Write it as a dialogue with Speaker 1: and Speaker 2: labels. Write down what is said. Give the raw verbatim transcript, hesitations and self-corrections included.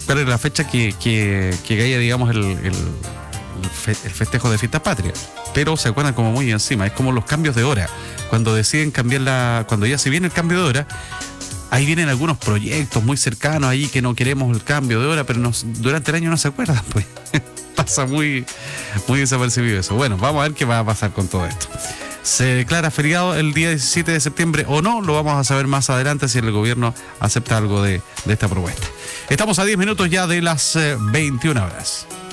Speaker 1: cuál era la fecha que, que, que caía, digamos, el, el, el, fe, el festejo de fiesta patria. Pero se acuerdan como muy encima, es como los cambios de hora. Cuando deciden cambiar la, cuando ya se viene el cambio de hora, ahí vienen algunos proyectos muy cercanos ahí que no queremos el cambio de hora, pero nos, durante el año no se acuerdan, pues. Pasa muy, muy desapercibido eso. Bueno, vamos a ver qué va a pasar con todo esto. ¿Se declara feriado el día diecisiete de septiembre o no? Lo vamos a saber más adelante si el gobierno acepta algo de, de esta propuesta. Estamos a diez minutos ya de las eh, veintiuna horas.